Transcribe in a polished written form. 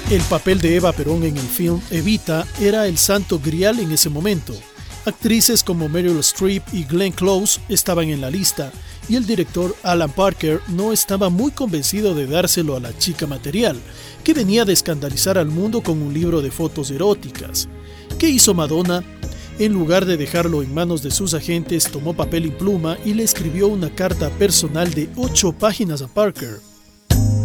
El papel de Eva Perón en el film Evita era el santo grial en ese momento. Actrices como Meryl Streep y Glenn Close estaban en la lista, y el director Alan Parker no estaba muy convencido de dárselo a la chica material, que venía de escandalizar al mundo con un libro de fotos eróticas. ¿Qué hizo Madonna? En lugar de dejarlo en manos de sus agentes, tomó papel y pluma y le escribió una carta personal de 8 páginas a Parker.